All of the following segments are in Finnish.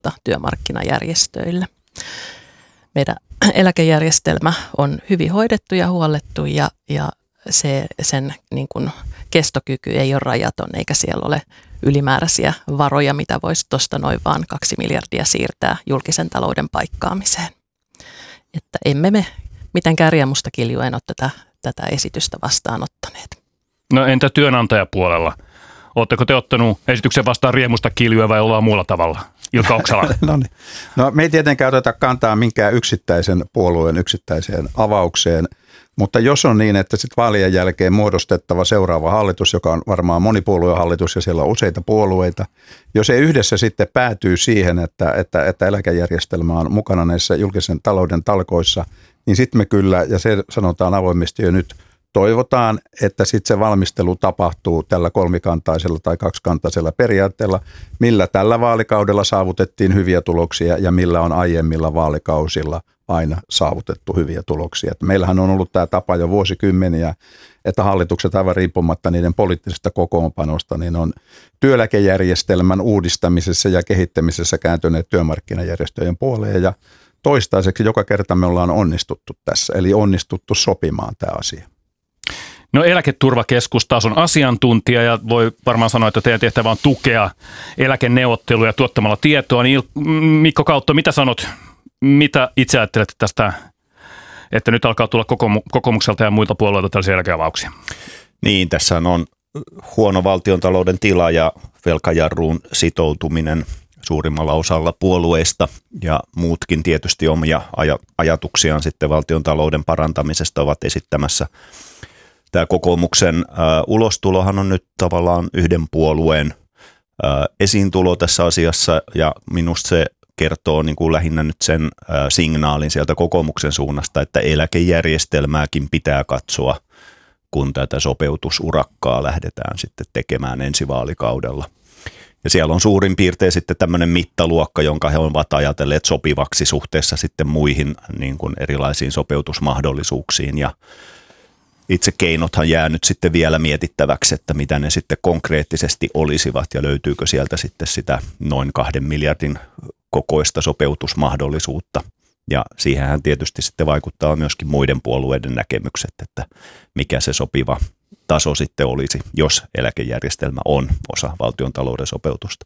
vastuuta työmarkkinajärjestöille. Meidän eläkejärjestelmä on hyvin hoidettu ja huollettu ja sen niin kuin kestokyky ei ole rajaton eikä siellä ole ylimääräisiä varoja, mitä voisi tuosta noin vaan 2 miljardia siirtää julkisen talouden paikkaamiseen. Että emme me mitenkään riemusta kiljuen ole tätä esitystä vastaanottaneet. No entä työnantajapuolella? Oletteko te ottanut esityksen vastaan riemusta kiljuen vai ollaan muulla tavalla? Ilkka Oksala. No me ei tietenkään oteta kantaa minkään yksittäisen puolueen yksittäiseen avaukseen, mutta jos on niin, että sitten vaalien jälkeen muodostettava seuraava hallitus, joka on varmaan monipuoluehallitus ja siellä on useita puolueita, jos ei yhdessä sitten päätyy siihen, että eläkejärjestelmä on mukana näissä julkisen talouden talkoissa, niin sitten me kyllä, ja se sanotaan avoimesti jo nyt, toivotaan, että sitten se valmistelu tapahtuu tällä kolmikantaisella tai kaksikantaisella periaatteella, millä tällä vaalikaudella saavutettiin hyviä tuloksia ja millä on aiemmilla vaalikausilla aina saavutettu hyviä tuloksia. Että meillähän on ollut tämä tapa jo vuosikymmeniä, että hallitukset aivan riippumatta niiden poliittisesta kokoonpanosta, niin on työeläkejärjestelmän uudistamisessa ja kehittämisessä kääntyneet työmarkkinajärjestöjen puoleen ja toistaiseksi joka kerta me ollaan onnistuttu tässä, eli onnistuttu sopimaan tämä asia. No Eläketurvakeskus taas on asiantuntija ja voi varmaan sanoa, että teidän tehtävä on tukea eläkeneuvotteluja tuottamalla tietoa. Niin Mikko Kautto, mitä sanot, mitä itse ajattelet tästä, että nyt alkaa tulla kokoomukselta ja muilta puolueilta tällaisia eläkeavauksia? Niin, tässä on huono valtiontalouden tila ja velkajarruun sitoutuminen suurimmalla osalla puolueista ja muutkin tietysti omia ajatuksiaan sitten valtiontalouden parantamisesta ovat esittämässä. Tämä kokoomuksen ulostulohan on nyt tavallaan yhden puolueen esiintulo tässä asiassa ja minusta se kertoo niin kuin lähinnä nyt sen signaalin sieltä kokoomuksen suunnasta, että eläkejärjestelmääkin pitää katsoa, kun tätä sopeutusurakkaa lähdetään sitten tekemään ensi vaalikaudella. Ja siellä on suurin piirtein sitten tämmöinen mittaluokka, jonka he ovat ajatelleet sopivaksi suhteessa sitten muihin niin kuin erilaisiin sopeutusmahdollisuuksiin ja itse keinothan jää nyt sitten vielä mietittäväksi, että mitä ne sitten konkreettisesti olisivat ja löytyykö sieltä sitten sitä noin 2 miljardin kokoista sopeutusmahdollisuutta. Ja siihenhän tietysti sitten vaikuttaa myöskin muiden puolueiden näkemykset, että mikä se sopiva taso sitten olisi, jos eläkejärjestelmä on osa valtiontalouden sopeutusta.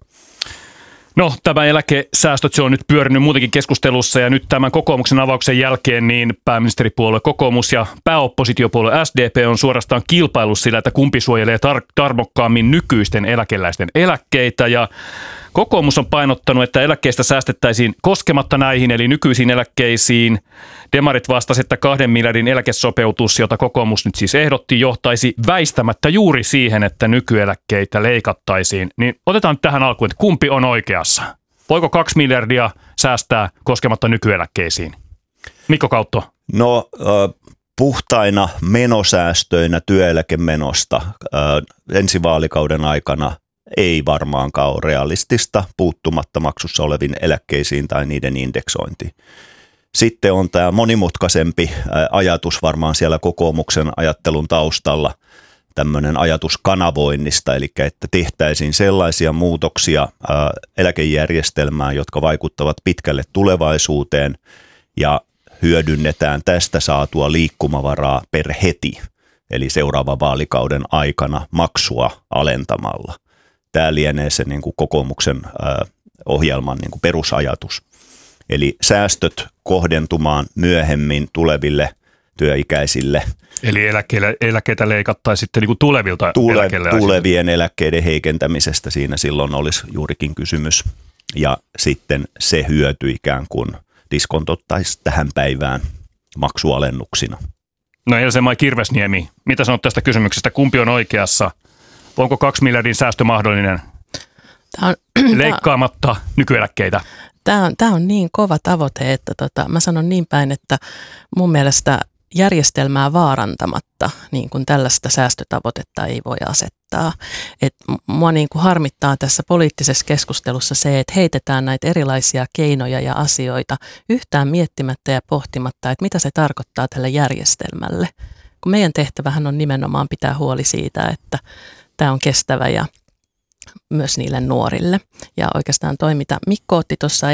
No, tämä eläkesäästöt, se on nyt pyörinyt muutenkin keskustelussa ja nyt tämän kokoomuksen avauksen jälkeen niin pääministeripuolue kokoomus ja pääoppositiopuolue SDP on suorastaan kilpailu sillä, että kumpi suojelee tarmokkaammin nykyisten eläkeläisten eläkkeitä ja kokoomus on painottanut, että eläkkeistä säästettäisiin koskematta näihin eli nykyisiin eläkkeisiin. Demarit vastasi, että 2 miljardin eläkesopeutus, jota kokoomus nyt siis ehdotti, johtaisi väistämättä juuri siihen, että nykyeläkkeitä leikattaisiin. Niin otetaan nyt tähän alkuun, että kumpi on oikeassa? Voiko 2 miljardia säästää koskematta nykyeläkkeisiin? Mikko Kautto. No puhtaina menosäästöinä työeläkemenosta ensi vaalikauden aikana ei varmaankaan ole realistista puuttumatta maksussa oleviin eläkkeisiin tai niiden indeksointiin. Sitten on tämä monimutkaisempi ajatus varmaan siellä kokoomuksen ajattelun taustalla, tämmöinen ajatus kanavoinnista, eli että tehtäisiin sellaisia muutoksia eläkejärjestelmään, jotka vaikuttavat pitkälle tulevaisuuteen ja hyödynnetään tästä saatua liikkumavaraa per heti, eli seuraavan vaalikauden aikana maksua alentamalla. Tämä lienee se niin kuin kokoomuksen ohjelman niin kuin perusajatus. Eli säästöt kohdentumaan myöhemmin tuleville työikäisille. Eli eläkkeitä leikattaisiin sitten niin kuin tulevilta tulevien eläkkeiden heikentämisestä siinä silloin olisi juurikin kysymys. Ja sitten se hyöty ikään kuin diskontottaisi tähän päivään maksualennuksina. No Else-Mai Kirvesniemi, mitä sanot tästä kysymyksestä? Kumpi on oikeassa? Onko 2 miljardin säästö mahdollinen leikkaamatta nykyeläkkeitä? Tämä on niin kova tavoite, että mä sanon niin päin, että mun mielestä järjestelmää vaarantamatta niin kuin tällaista säästötavoitetta ei voi asettaa. Mua niin kuin harmittaa tässä poliittisessa keskustelussa se, että heitetään näitä erilaisia keinoja ja asioita yhtään miettimättä ja pohtimatta, että mitä se tarkoittaa tälle järjestelmälle. Kun meidän tehtävähän on nimenomaan pitää huoli siitä, että tämä on kestävä ja myös niille nuorille. Ja oikeastaan toi, mitä Mikko otti tuossa